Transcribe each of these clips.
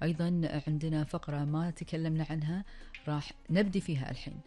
أيضا عندنا فقرة ما تكلمنا عنها راح نبدي فيها الحين.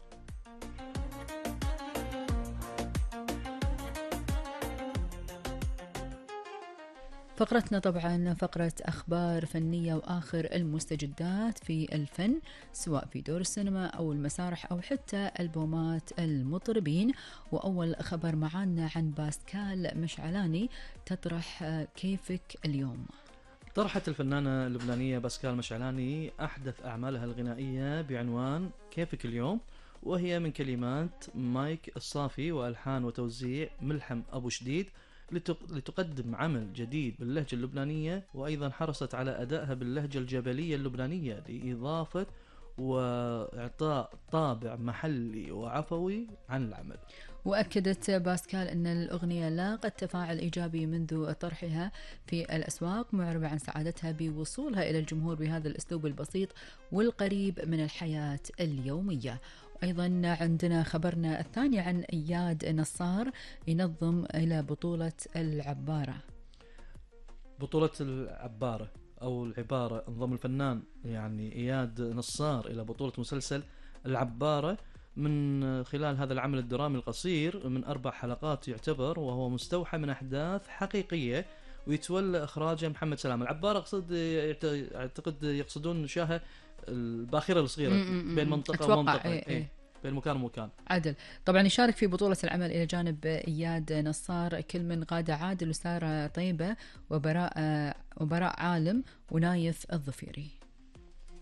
فقرتنا طبعا فقرة أخبار فنية وآخر المستجدات في الفن، سواء في دور السينما أو المسارح أو حتى ألبومات المطربين. وأول خبر معانا عن باسكال مشعلاني تطرح كيفك اليوم. طرحت الفنانة اللبنانية باسكال مشعلاني أحدث أعمالها الغنائية بعنوان كيفك اليوم، وهي من كلمات مايك الصافي وألحان وتوزيع ملحم أبو شديد، لتقدم عمل جديد باللهجة اللبنانية، وأيضا حرصت على أدائها باللهجة الجبلية اللبنانية لإضافة وإعطاء طابع محلي وعفوي عن العمل. وأكدت باسكال أن الأغنية لاقت تفاعل إيجابي منذ طرحها في الأسواق، معربة عن سعادتها بوصولها إلى الجمهور بهذا الأسلوب البسيط والقريب من الحياة اليومية. أيضا عندنا خبرنا الثاني عن إياد نصار ينظم إلى بطولة العبارة. بطولة العبارة أو العبارة انضم الفنان يعني إياد نصار إلى بطولة مسلسل العبارة من خلال هذا العمل الدرامي القصير من 4 حلقات يعتبر، وهو مستوحى من أحداث حقيقية ويتولى إخراجه محمد سلام. العبارة أعتقد يقصدون شاهة الباخرة الصغيرة بين منطقة ومنطقة، بين مكان ومكان. عدل طبعا يشارك في بطولة العمل إلى جانب إياد نصار كل من غادة عادل وسارة طيبة وبراء عالم ونايف الظفيري.